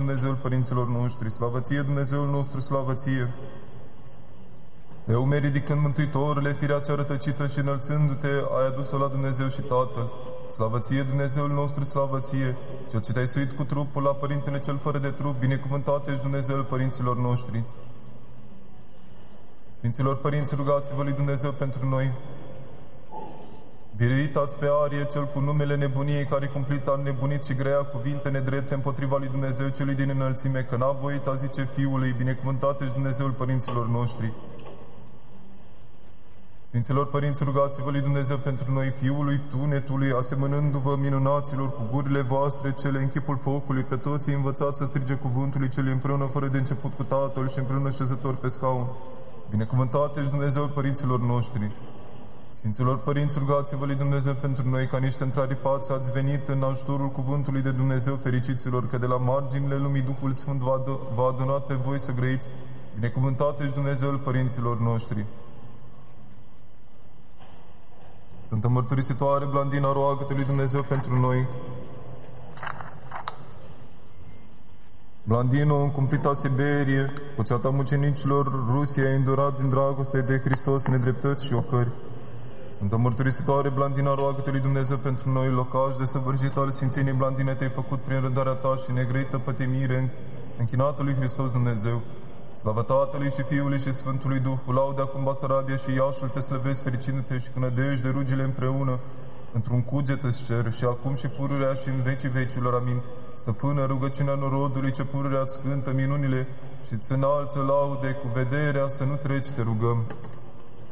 Dumnezeul părinților noștri, slavă ție, Dumnezeul nostru, slavă ție. Eumeri, ridicând Mântuitorule, firea cea rătăcită și înălțându-te, ai adus-o la Dumnezeu și Tatăl. Slavă ție, Dumnezeul nostru, slavă ție, Cel ce te-ai suit cu trupul la Părintele cel fără de trup, binecuvântat ești Dumnezeul părinților noștri. Sfinților părinți, rugați-vă lui Dumnezeu pentru noi. Biruitați pe Arie, cel cu numele nebuniei, care cumplit a nebunit și greia cuvinte nedrepte împotriva lui Dumnezeu celui din înălțime, că n-a voit a zice Fiului, binecuvântat ești Dumnezeul părinților noștri. Sfinților părinți, rugați-vă lui Dumnezeu pentru noi, Fiului tunetului, asemănându-vă minunaților cu gurile voastre, cele în chipul focului, pe toții învățați să strige cuvântului cel împreună fără de început cu Tatăl și împreună șezător pe scaun. Binecuvântat ești Dumnezeul părinților noștri. Sfinților părinți, rugați-vă lui Dumnezeu pentru noi, ca niște întraripați ați venit în ajutorul cuvântului de Dumnezeu, fericiților, că de la marginile lumii Duhul Sfânt v-a adunat pe voi să grăiți. Binecuvântat ești Dumnezeul părinților noștri. Sfântă Mărturisitoare Blandina, roagă-te lui Dumnezeu pentru noi. Blandino, în cumplita Siberie, cu ceata mucenicilor Rusia, a îndurat din dragoste de Hristos nedreptăți și ocări. Sfântă Mărturisitoare Blandina, roagă-te lui Dumnezeu pentru noi, locaș de săvârșit al Sfințenii Blandine te-ai făcut prin rădarea ta și negrăită pătimire închinată lui Hristos Dumnezeu. Slavă Tatălui și Fiului și Sfântului Duh, cu laude acum Basarabia și Iașul te slăvesc, fericându-te și cu nădejde rugile împreună, într-un cuget îți cer, și acum și pururea și în vecii vecilor, amin. Stăpână, rugăciunea norodului, ce pururea îți cântă minunile și îți înalță laude, cu vederea să nu treci, te rugăm.